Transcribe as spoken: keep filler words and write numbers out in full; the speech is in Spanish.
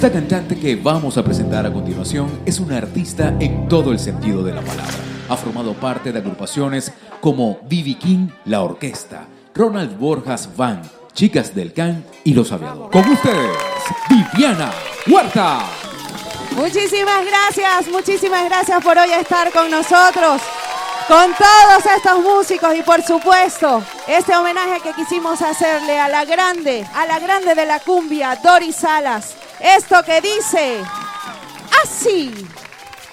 Esta cantante que vamos a presentar a continuación es una artista en todo el sentido de la palabra. Ha formado parte de agrupaciones como B B King, La Orquesta, Ronald Borjas Band, Chicas del Can y Los Aviadores. Con ustedes, Viviana Huerta. Muchísimas gracias, muchísimas gracias por hoy estar con nosotros, con todos estos músicos y por supuesto este homenaje que quisimos hacerle a la grande, a la grande de la cumbia, Doris Salas. Esto que dice así.